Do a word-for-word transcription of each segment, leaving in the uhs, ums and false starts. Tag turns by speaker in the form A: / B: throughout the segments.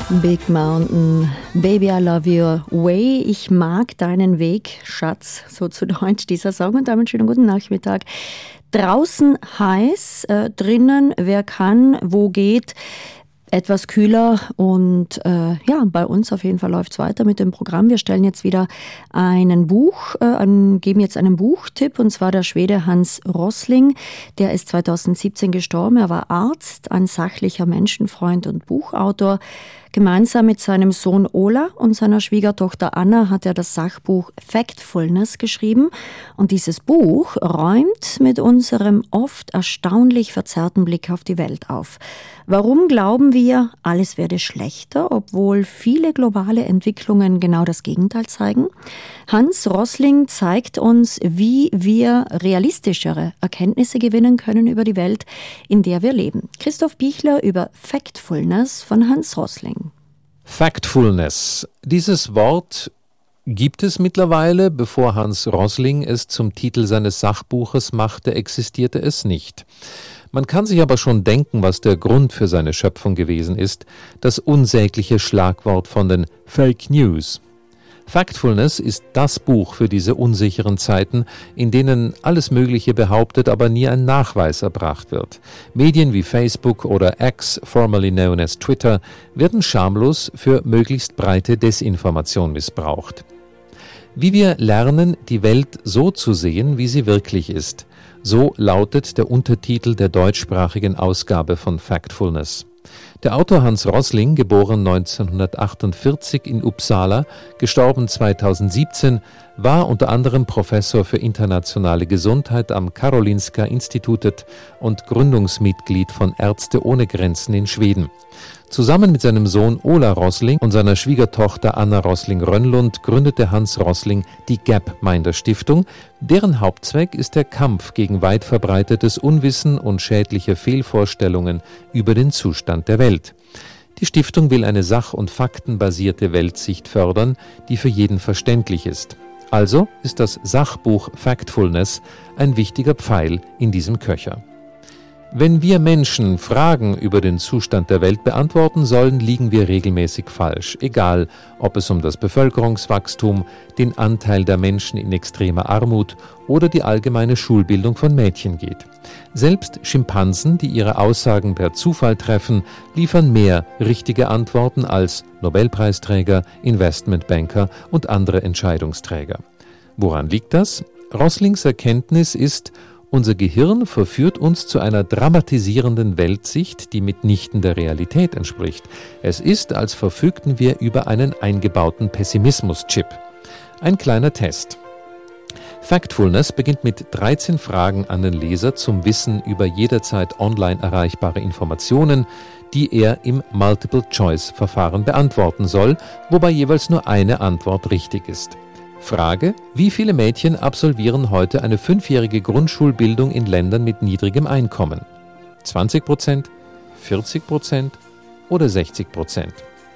A: Big Mountain, Baby I Love Your Way, ich mag deinen Weg, Schatz, so zu Deutsch dieser Song. Und damit schönen guten Nachmittag. Draußen heiß, äh, drinnen, wer kann, wo geht, etwas kühler und äh, ja, bei uns auf jeden Fall läuft es weiter mit dem Programm. Wir stellen jetzt wieder einen Buch, äh, einen, geben jetzt einen Buchtipp, und zwar der Schwede Hans Rosling. Der ist zweitausendsiebzehn gestorben. Er war Arzt, ein sachlicher Menschenfreund und Buchautor. Gemeinsam mit seinem Sohn Ola und seiner Schwiegertochter Anna hat er das Sachbuch Factfulness geschrieben. Und dieses Buch räumt mit unserem oft erstaunlich verzerrten Blick auf die Welt auf. Warum glauben wir, alles werde schlechter, obwohl viele globale Entwicklungen genau das Gegenteil zeigen? Hans Rosling zeigt uns, wie wir realistischere Erkenntnisse gewinnen können über die Welt, in der wir leben. Christoph Bichler über Factfulness von Hans Rosling.
B: Factfulness. Dieses Wort gibt es mittlerweile. Bevor Hans Rosling es zum Titel seines Sachbuches machte, existierte es nicht. Man kann sich aber schon denken, was der Grund für seine Schöpfung gewesen ist, das unsägliche Schlagwort von den Fake News. Factfulness ist das Buch für diese unsicheren Zeiten, in denen alles Mögliche behauptet, aber nie ein Nachweis erbracht wird. Medien wie Facebook oder X, formerly known as Twitter, werden schamlos für möglichst breite Desinformation missbraucht. Wie wir lernen, die Welt so zu sehen, wie sie wirklich ist. So lautet der Untertitel der deutschsprachigen Ausgabe von Factfulness. Der Autor Hans Rosling, geboren neunzehnhundertachtundvierzig in Uppsala, gestorben zweitausendsiebzehn, war unter anderem Professor für internationale Gesundheit am Karolinska Institutet und Gründungsmitglied von Ärzte ohne Grenzen in Schweden. Zusammen mit seinem Sohn Ola Rosling und seiner Schwiegertochter Anna Rosling-Rönnlund gründete Hans Rosling die Gapminder Stiftung. Deren Hauptzweck ist der Kampf gegen weit verbreitetes Unwissen und schädliche Fehlvorstellungen über den Zustand der Welt. Die Stiftung will eine sach- und faktenbasierte Weltsicht fördern, die für jeden verständlich ist. Also ist das Sachbuch Factfulness ein wichtiger Pfeil in diesem Köcher. Wenn wir Menschen Fragen über den Zustand der Welt beantworten sollen, liegen wir regelmäßig falsch, egal ob es um das Bevölkerungswachstum, den Anteil der Menschen in extremer Armut oder die allgemeine Schulbildung von Mädchen geht. Selbst Schimpansen, die ihre Aussagen per Zufall treffen, liefern mehr richtige Antworten als Nobelpreisträger, Investmentbanker und andere Entscheidungsträger. Woran liegt das? Roslings Erkenntnis ist, unser Gehirn verführt uns zu einer dramatisierenden Weltsicht, die mitnichten der Realität entspricht. Es ist, als verfügten wir über einen eingebauten Pessimismus-Chip. Ein kleiner Test. Factfulness beginnt mit dreizehn Fragen an den Leser zum Wissen über jederzeit online erreichbare Informationen, die er im Multiple-Choice-Verfahren beantworten soll, wobei jeweils nur eine Antwort richtig ist. Frage: Wie viele Mädchen absolvieren heute eine fünfjährige Grundschulbildung in Ländern mit niedrigem Einkommen? zwanzig Prozent, vierzig Prozent oder sechzig Prozent?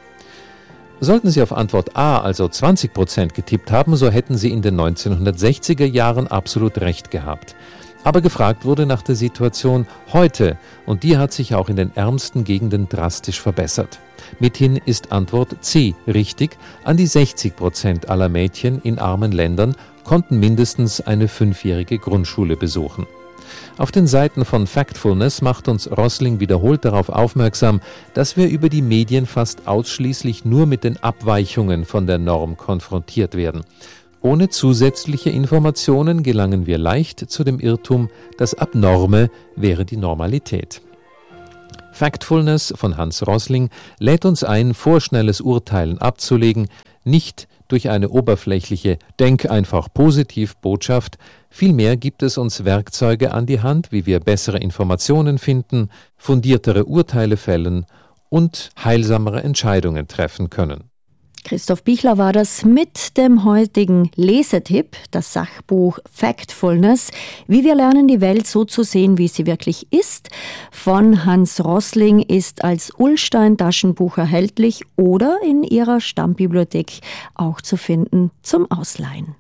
B: Sollten Sie auf Antwort A, also zwanzig Prozent, getippt haben, so hätten Sie in den neunzehnhundertsechziger Jahren absolut recht gehabt. Aber gefragt wurde nach der Situation heute, und die hat sich auch in den ärmsten Gegenden drastisch verbessert. Mithin ist Antwort C richtig. An die sechzig Prozent aller Mädchen in armen Ländern konnten mindestens eine fünfjährige Grundschule besuchen. Auf den Seiten von Factfulness macht uns Rosling wiederholt darauf aufmerksam, dass wir über die Medien fast ausschließlich nur mit den Abweichungen von der Norm konfrontiert werden. Ohne zusätzliche Informationen gelangen wir leicht zu dem Irrtum, das Abnorme wäre die Normalität. Factfulness von Hans Rosling lädt uns ein, vorschnelles Urteilen abzulegen, nicht durch eine oberflächliche Denk einfach positiv Botschaft. Vielmehr gibt es uns Werkzeuge an die Hand, wie wir bessere Informationen finden, fundiertere Urteile fällen und heilsamere Entscheidungen treffen können.
A: Christoph Bichler war das mit dem heutigen Lesetipp, das Sachbuch Factfulness, wie wir lernen, die Welt so zu sehen, wie sie wirklich ist, von Hans Rosling, ist als Ullstein-Taschenbuch erhältlich oder in Ihrer Stammbibliothek auch zu finden zum Ausleihen.